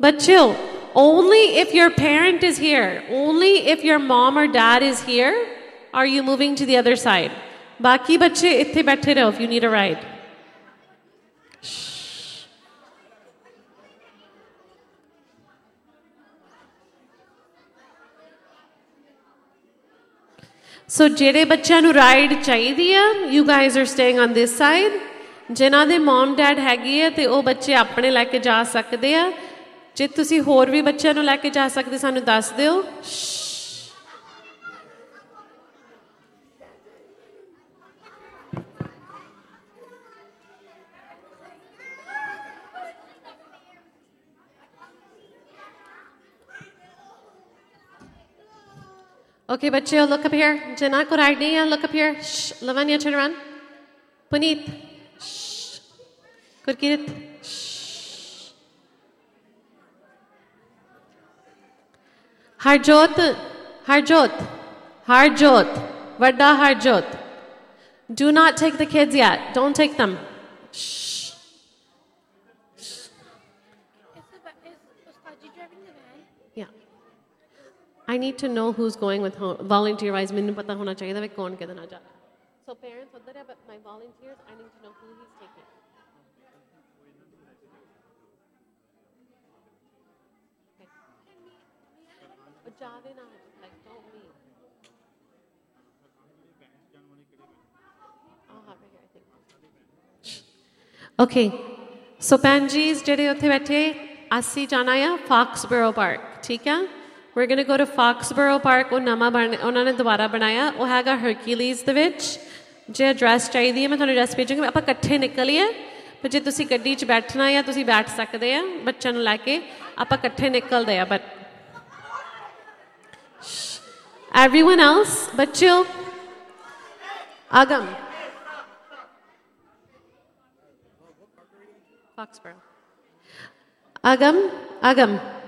बच्चों, only if your parent is here, only if your mom or dad is here, are you moving to the other side. बाकी बच्चे इत्थे बैठे रहो if you need a ride. So ਜਿਹੜੇ ਬੱਚਿਆਂ ਨੂੰ ਰਾਈਡ ਚਾਹੀਦੀ ਆ, you guys are staying on this side. ਜਿਨ੍ਹਾਂ ਦੇ ਮਮ ਡੈਡ ਹੈਗੇ ਆ ਤੇ ਉਹ ਬੱਚੇ ਆਪਣੇ ਲੈ ਕੇ ਜਾ ਸਕਦੇ ਆ. ਜੇ ਤੁਸੀਂ ਹੋਰ ਵੀ ਬੱਚਿਆਂ ਨੂੰ ਲੈ ਕੇ ਜਾ ਸਕਦੇ ਸਾਨੂੰ ਦੱਸ ਦਿਓ. Okay, bachcho, look up here. Jana ko ride nahi hai, look up here. Shh. Lavanya, turn around. Puneet. Shh. Gurkirit. Shh. Harjot. Harjot. Harjot. Vadda Harjot. Do not take the kids yet. Don't take them. Shh. I need to know who's going with volunteer wise. मैंने पता होना चाहिए था वे कौन किधर ना जा रहा. So parents उधर है, but my volunteers, I need to know who he's taking. Okay. But जादे ना, like don't leave. I'll have it here, I think. Okay. So Panjis ਜਿਹੜੇ ਉੱਥੇ ਬੈਠੇ, ਅਸੀਂ ਜਾਣਾ ਆ Foxborough Park, ठीक है? We're going to go to Foxborough Park. ਉਹਨਾਂ ਨੇ ਦੁਬਾਰਾ ਬਣਾਇਆ. ਉਹ ਹੈਗਾ ਹਰਕਿਊਲੀਜ਼ ਦੇ ਵਿੱਚ. ਜੇ ਐਡਰੈਸ ਚਾਹੀਦੀ ਹੈ ਮੈਂ ਤੁਹਾਨੂੰ ਐਡਰੈਸ ਭੇਜੂੰਗੀ. ਆਪਾਂ ਇਕੱਠੇ ਨਿਕਲੀਏ. ਪਰ ਜੇ ਤੁਸੀਂ ਗੱਡੀ 'ਚ ਬੈਠਣਾ ਆ ਤੁਸੀਂ ਬੈਠ ਸਕਦੇ ਆ ਬੱਚਿਆਂ ਨੂੰ ਲੈ ਕੇ. ਆਪਾਂ ਇਕੱਠੇ ਨਿਕਲਦੇ ਆ. ਬਟ everyone else, ਬੱਚਿਓ, Agam. Foxborough. Agam.